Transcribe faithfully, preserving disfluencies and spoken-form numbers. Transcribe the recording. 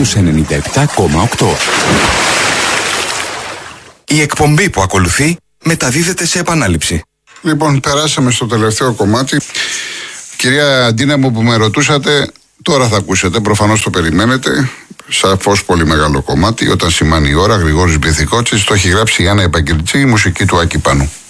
στους ενενήντα επτά κόμμα οκτώ. Η εκπομπή που ακολουθεί μεταδίδεται σε επανάληψη. Λοιπόν, περάσαμε στο τελευταίο κομμάτι. Κυρία Αντίναμο, που με ρωτούσατε, τώρα θα ακούσετε, προφανώς το περιμένετε. Σαφώς πολύ μεγάλο κομμάτι. Όταν σημάνει η ώρα, Γρηγόρης Μπιθικότσης, το έχει γράψει η Άννα Επαγγελτσή, η μουσική του Άκη Πάνου.